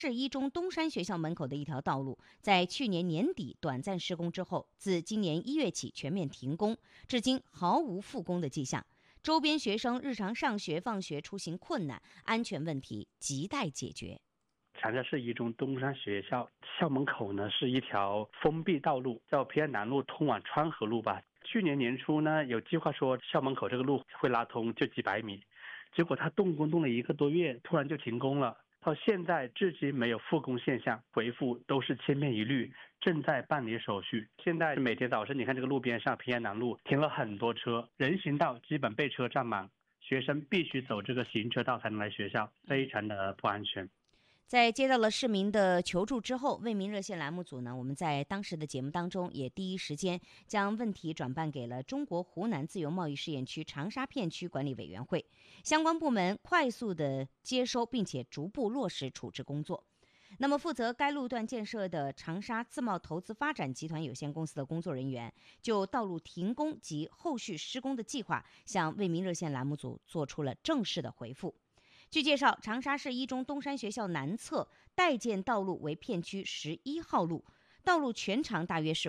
市一中东山学校门口的一条道路，在去年年底短暂施工之后，自今年1月起全面停工，至今毫无复工的迹象。周边学生日常上学、放学出行困难，安全问题亟待解决。 长沙市一中东山学校校门口呢是一条封闭道路，叫平安南路通往川河路吧。去年年初呢，有计划说校门口这个路会拉通，就几百米，结果他动工动了1个多月，突然就停工了。到现在至今没有复工现象，回复都是千篇一律，正在办理手续。现在每天早晨你看这个路边上平安南路停了很多车，人行道基本被车占满，学生必须走这个行车道才能来学校，非常的不安全。 在接到了市民的求助之后，为民热线栏目组呢，我们在当时的节目当中也第一时间将问题转办给了中国湖南自由贸易试验区长沙片区管理委员会，相关部门快速的接收并且逐步落实处置工作。那么负责该路段建设的长沙自贸投资发展集团有限公司的工作人员就道路停工及后续施工的计划向为民热线栏目组做出了正式的回复。据介绍，长沙市一中东山学校南侧待建道路为片区11号路，道路全长大约是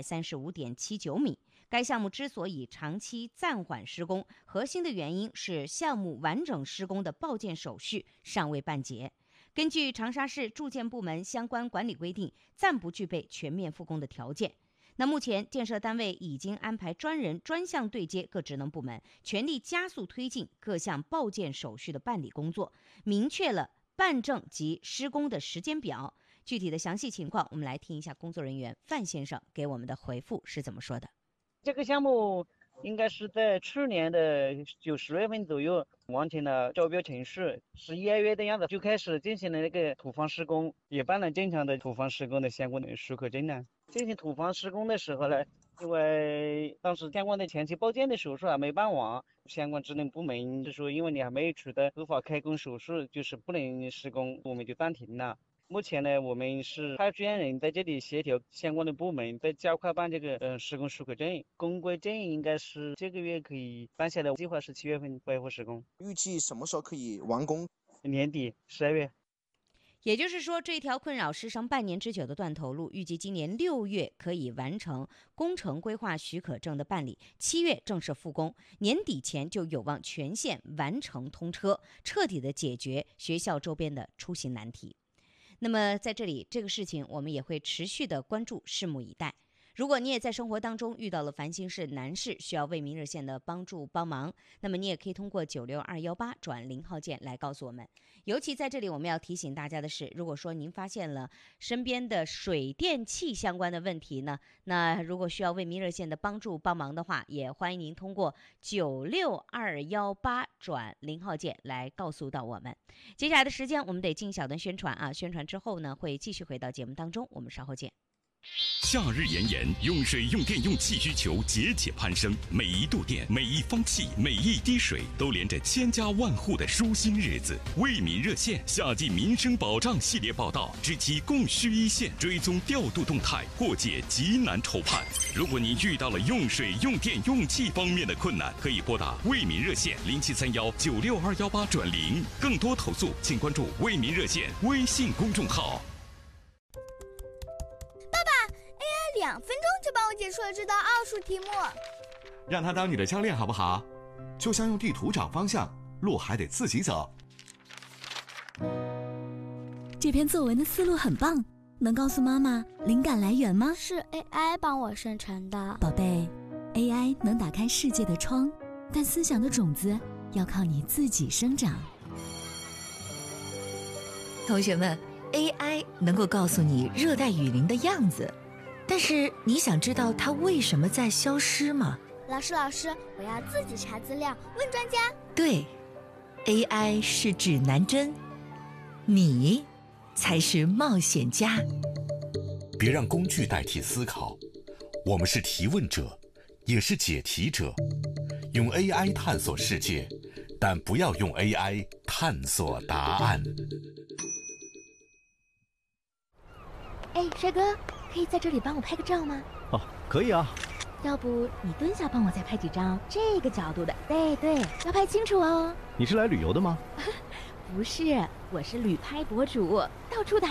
535.79米。该项目之所以长期暂缓施工，核心的原因是项目完整施工的报建手续尚未办结。根据长沙市住建部门相关管理规定，暂不具备全面复工的条件。那目前建设单位已经安排专人专项对接各职能部门，全力加速推进各项报建手续的办理工作，明确了办证及施工的时间表。具体的详细情况，我们来听一下工作人员范先生给我们的回复是怎么说的。 这个项目应该是在去年的10月份左右完成了招标程序，11、2月的样子就开始进行了那个土方施工，也办了正常的土方施工的相关的许可证呢。进行土方施工的时候呢，因为当时相关的前期报建的手续还没办完，相关职能部门就说因为你还没有取得合法开工手续，就是不能施工，我们就暂停了。目前呢，我们是派专人在这里协调相关的部门，在加快办这个施工许可证。公规证应该是这个月可以办下来，计划是7月份恢复施工。 预计什么时候可以完工？ 年底12月。 也就是说，这条困扰师生半年之久的断头路，预计今年6月可以完成工程规划许可证的办理，7月正式复工，年底前就有望全线完成通车，彻底的解决学校周边的出行难题。那么在这里，这个事情我们也会持续的关注，拭目以待。如果你也在生活当中遇到了烦心事难事，需要为民热线的帮助帮忙，那么你也可以通过96218转0号键来告诉我们。尤其在这里我们要提醒大家的是，如果说您发现了身边的水电气相关的问题呢，那如果需要为民热线的帮助帮忙的话，也欢迎您通过96218转0号键来告诉到我们。接下来的时间我们得进小段宣传啊，宣传之后呢会继续回到节目当中，我们稍后见。 夏日炎炎，用水用电用气需求节节攀升，每一度电、每一方气、每一滴水都连着千家万户的舒心日子。为民热线夏季民生保障系列报道，知其供需一线，追踪调度动态，破解急难愁盼。如果你遇到了用水用电用气方面的困难，可以拨打为民热线0731962118转0，更多投诉请关注为民热线微信公众号。 2分钟就帮我解出了这道奥数题目， 让他当你的教练好不好？就像用地图找方向，路还得自己走。 这篇作文的思路很棒，能告诉妈妈灵感来源吗？ 是 AI 帮我生成的。 宝贝， AI 能打开世界的窗，但思想的种子要靠你自己生长。 同学们， AI 能够告诉你热带雨林的样子，但是你想知道它为什么在消失吗？ 老师，我要自己查资料，问专家。 对， AI 是指南针，你才是冒险家。 别让工具代替思考，我们是提问者，也是解题者。用 AI 探索世界，但不要用 AI 探索答案。 哎，帅哥，可以在这里帮我拍个照吗？ 哦，可以啊。 要不你蹲下帮我再拍几张这个角度的。对，要拍清楚哦。 你是来旅游的吗？ 不是， 我是旅拍博主，到处打